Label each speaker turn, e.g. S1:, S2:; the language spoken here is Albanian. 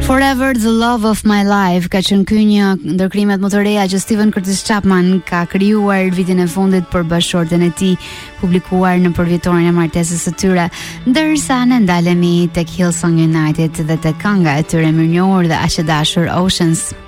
S1: Forever the Love of My Life ka qenë ky një ndër krimet më të reja që Stephen Curtis Chapman ka krijuar vitin e fundit për bashkëshorten e tij, publikuar në përvjetorin e martesës së tyre, ndërsa ne ndalemi tek Hillsong United dhe tek kënga e tyre mirënjohur dhe aq e dashur Oceans.